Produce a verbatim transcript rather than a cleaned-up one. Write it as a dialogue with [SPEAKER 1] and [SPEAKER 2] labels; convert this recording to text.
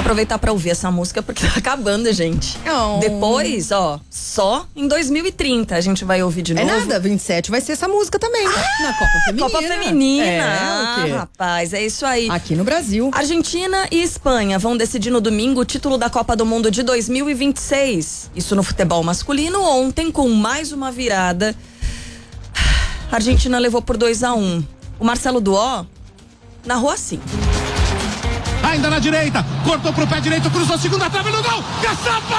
[SPEAKER 1] aproveitar pra ouvir essa música porque tá acabando, gente.
[SPEAKER 2] Oh.
[SPEAKER 1] Depois, ó, só em dois mil e trinta a gente vai ouvir de
[SPEAKER 2] É
[SPEAKER 1] novo.
[SPEAKER 2] nada, vinte e sete vai ser essa música também, né? Na Copa Feminina.
[SPEAKER 1] Copa Feminina.
[SPEAKER 2] É,
[SPEAKER 1] ah,
[SPEAKER 2] o quê?
[SPEAKER 1] rapaz, é isso aí.
[SPEAKER 2] Aqui no Brasil.
[SPEAKER 1] Argentina e Espanha vão decidir no domingo o título da Copa do Mundo de dois mil e vinte e seis. Isso no futebol masculino ontem, com mais uma virada. A Argentina levou por dois a um. O Marcelo Duó narrou assim.
[SPEAKER 3] Ainda na direita, cortou pro pé direito, cruzou segunda trave no gol. Caçapa!